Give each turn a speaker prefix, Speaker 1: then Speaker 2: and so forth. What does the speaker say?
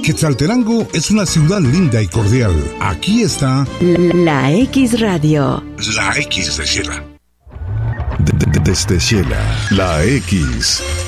Speaker 1: Quetzaltenango es una ciudad linda y cordial. Aquí está
Speaker 2: La X Radio.
Speaker 1: La X de Shela.
Speaker 3: Desde Shela, La X.